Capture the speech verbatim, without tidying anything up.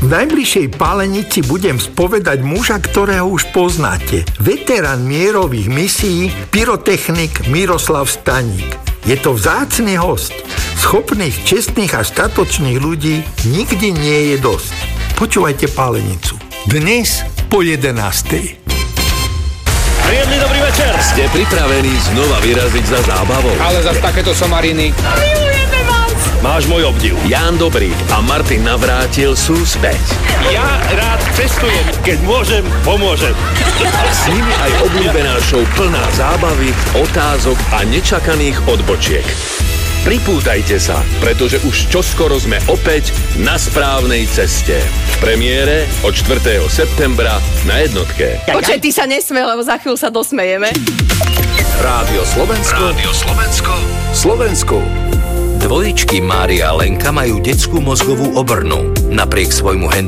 V najbližšej Pálenici budem spovedať muža, ktorého už poznáte. Veterán mierových misií, pyrotechnik Miroslav Staník. Je to vzácny host. Schopných, čestných a statočných ľudí nikdy nie je dosť. Počúvajte Pálenicu. Dnes po jedenástej. Príjemný dobrý večer. Ste pripravení znova vyraziť za zábavou? Ale zas takéto somariny. Milujeme vás. Máš môj obdiv. Ján Dobrík a Martin Navrátil sú späť. Ja rád cestujem. Keď môžem, pomôžem. A s nimi aj obľúbená show plná zábavy, otázok a nečakaných odbočiek. Pripútajte sa, pretože už čoskoro sme opäť na správnej ceste. V premiére od štvrtého septembra na jednotke. Počkaj, ty sa nesmej, lebo za chvíľu sa dosmejeme. Rádio Slovensko. Rádio Slovensko. Slovensku. Dvojičky Mária a Lenka majú detskú mozgovú obrnu. Napriek svojmu